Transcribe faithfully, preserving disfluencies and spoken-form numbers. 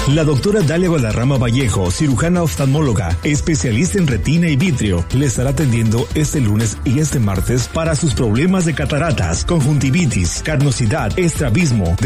La doctora Dalia Valderrama Vallejo, cirujana oftalmóloga, especialista en retina y vitrio, le estará atendiendo este lunes y este martes para sus problemas de cataratas, conjuntivitis, carnosidad, estrabismo,